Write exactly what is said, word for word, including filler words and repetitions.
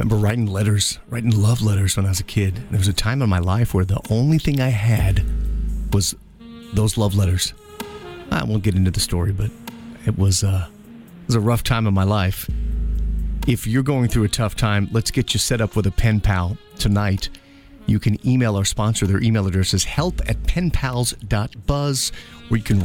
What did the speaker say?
remember writing letters, writing love letters when I was a kid. There was a time in my life where the only thing I had was those love letters. I won't get into the story, but it was, uh, it was a rough time in my life. If you're going through a tough time, let's get you set up with a pen pal tonight. You can email our sponsor. Their email address is help at penpals dot buzz, where you can